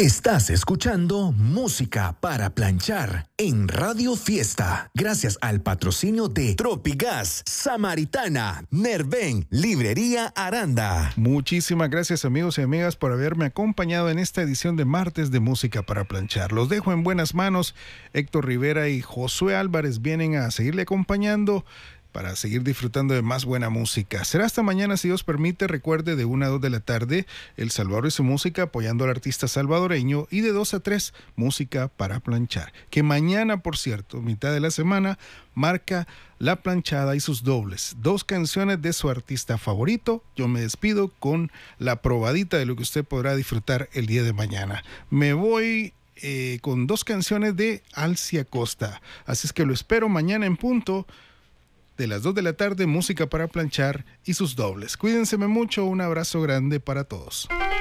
Estás escuchando Música para Planchar en Radio Fiesta. Gracias al patrocinio de Tropigas, Samaritana, Nerven, Librería Aranda. Muchísimas gracias, amigos y amigas, por haberme acompañado en esta edición de martes de Música para Planchar. Los dejo en buenas manos. Héctor Rivera y Josué Álvarez vienen a seguirle acompañando para seguir disfrutando de más buena música. Será hasta mañana, si Dios permite. Recuerde, de 1 a 2 de la tarde, El Salvador y su música, apoyando al artista salvadoreño, y de 2 a 3, Música para Planchar. Que mañana, por cierto, mitad de la semana, marca La Planchada y sus dobles. 2 canciones de su artista favorito. Yo me despido con la probadita de lo que usted podrá disfrutar el día de mañana. Me voy con 2 canciones de Alcia Costa. Así es que lo espero mañana en punto de las 2 de la tarde, Música para Planchar y sus dobles. Cuídense mucho, un abrazo grande para todos.